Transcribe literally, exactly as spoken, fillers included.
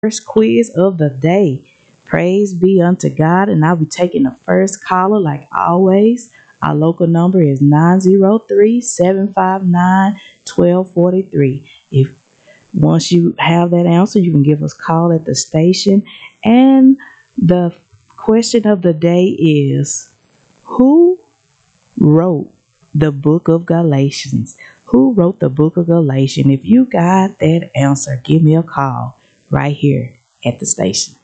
first quiz of the day. Praise be unto God, and I'll be taking the first caller like always. Our local number is nine zero three, seven five nine, one two four three. If once you have that answer, you can give us a call at the station. And the question of the day is, who wrote the book of Galatians? Who wrote the book of Galatians? If you got that answer, give me a call right here at the station.